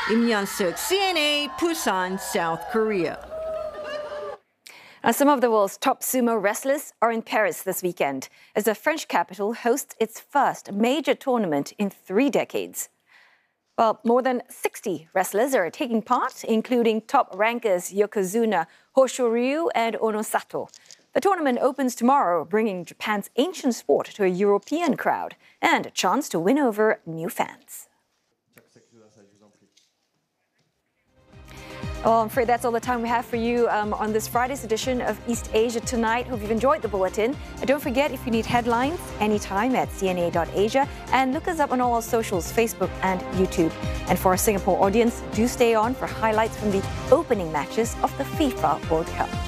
Im Yeon-suk, CNA, Busan, South Korea. Now, some of the world's top sumo wrestlers are in Paris this weekend as the French capital hosts its first major tournament in 3 decades. Well, more than 60 wrestlers are taking part, including top rankers Yokozuna Hoshoryu and Ono Sato. The tournament opens tomorrow, bringing Japan's ancient sport to a European crowd and a chance to win over new fans. Well, I'm afraid that's all the time we have for you on this Friday's edition of East Asia Tonight. Hope you've enjoyed the bulletin. And don't forget, if you need headlines, anytime at cna.asia. And look us up on all our socials, Facebook and YouTube. And for our Singapore audience, do stay on for highlights from the opening matches of the FIFA World Cup.